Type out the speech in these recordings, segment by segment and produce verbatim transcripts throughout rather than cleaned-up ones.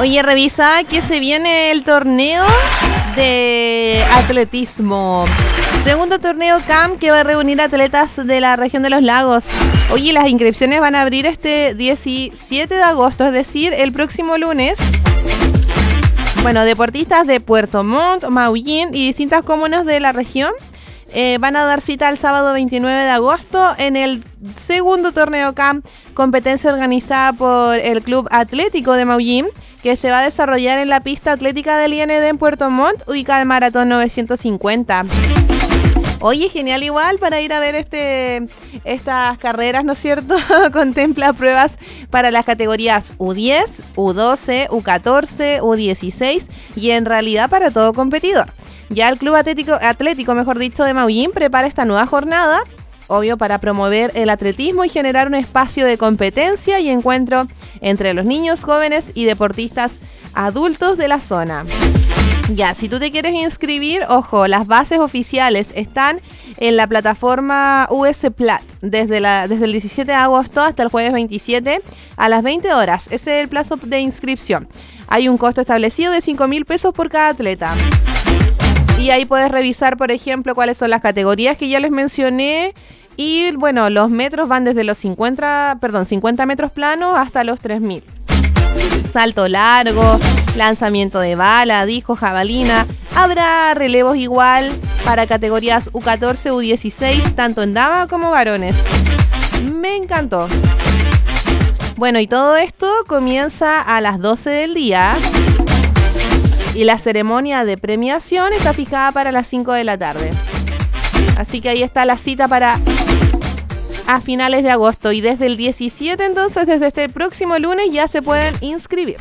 Oye, revisa que se viene el torneo de atletismo. Segundo torneo C A M que va a reunir atletas de la región de los lagos. Oye, las inscripciones van a abrir este diecisiete de agosto, es decir, el próximo lunes. Bueno, deportistas de Puerto Montt, Maullín y distintas comunas de la región eh, van a dar cita el sábado veintinueve de agosto en el segundo torneo C A M, competencia organizada por el Club Atlético de Maullín, que se va a desarrollar en la pista atlética del I N D en Puerto Montt, ubicada en Maratón novecientos cincuenta. Oye, genial igual para ir a ver este estas carreras, ¿no es cierto? Contempla pruebas para las categorías U diez, U doce, U catorce, U dieciséis y en realidad para todo competidor. Ya el Club Atlético, Atlético, mejor dicho, de Maullín prepara esta nueva jornada, obvio, para promover el atletismo y generar un espacio de competencia y encuentro entre los niños, jóvenes y deportistas adultos de la zona. Ya, si tú te quieres inscribir, ojo, las bases oficiales están en la plataforma U S Plat desde, la, desde el diecisiete de agosto hasta el jueves veintisiete a las veinte horas. Ese es el plazo de inscripción. Hay un costo establecido de cinco mil pesos por cada atleta. Y ahí puedes revisar, por ejemplo, cuáles son las categorías que ya les mencioné. Y bueno, los metros van desde los cincuenta, perdón, cincuenta metros planos hasta los tres mil. Salto largo, lanzamiento de bala, disco, jabalina. Habrá relevos igual para categorías U catorce, U dieciséis, tanto en damas como varones. Me encantó. Bueno, y todo esto comienza a las doce del día. Y la ceremonia de premiación está fijada para las cinco de la tarde. Así que ahí está la cita para a finales de agosto. Y desde el diecisiete, entonces, desde este próximo lunes, ya se pueden inscribir.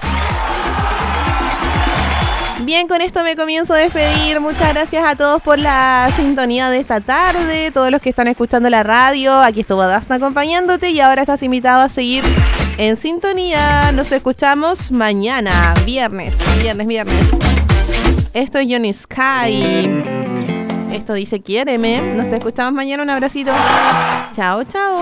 Bien, con esto me comienzo a despedir. Muchas gracias a todos por la sintonía de esta tarde. Todos los que están escuchando la radio. Aquí estuvo Dazna acompañándote y ahora estás invitado a seguir en sintonía. Nos escuchamos mañana, viernes, viernes, viernes. Esto es Johnny Sky. Esto dice quiéreme. Nos escuchamos mañana. Un abracito. Chao, chao.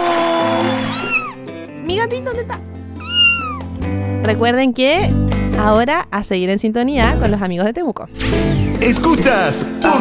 Mi gatito, ¿dónde está? Recuerden que ahora a seguir en sintonía con los amigos de Temuco. Escuchas